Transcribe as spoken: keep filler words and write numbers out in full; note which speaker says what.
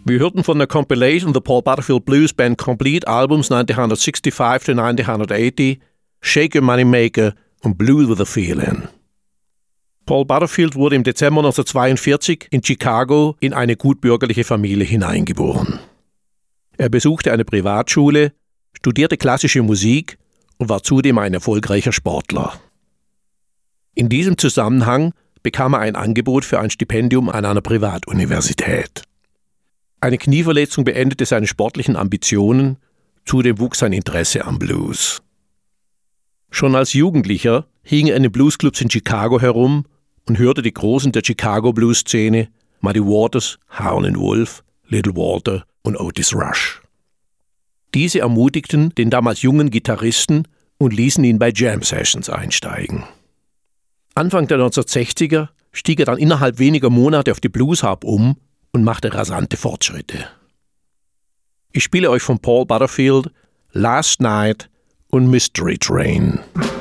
Speaker 1: Wir hörten von der Compilation The Paul Butterfield Blues Band Complete Albums neunzehnhundertfünfundsiebzig to neunzehnhundertachtzig, Shake Your Moneymaker und Blues with a Feeling. Paul Butterfield wurde im Dezember neunzehnhundertzweiundvierzig in Chicago in eine gutbürgerliche Familie hineingeboren. Er besuchte eine Privatschule, studierte klassische Musik und war zudem ein erfolgreicher Sportler. In diesem Zusammenhang bekam er ein Angebot für ein Stipendium an einer Privatuniversität. Eine Knieverletzung beendete seine sportlichen Ambitionen, zudem wuchs sein Interesse am Blues. Schon als Jugendlicher hing er in den Bluesclubs in Chicago herum und hörte die Großen der Chicago-Blues-Szene, Muddy Waters, Howlin' Wolf, Little Walter und Otis Rush. Diese ermutigten den damals jungen Gitarristen und ließen ihn bei Jam-Sessions einsteigen. Anfang der neunzehnhundertsechziger stieg er dann innerhalb weniger Monate auf die Bluesharp um und machte rasante Fortschritte. Ich spiele euch von Paul Butterfield Last Night und Mystery Train.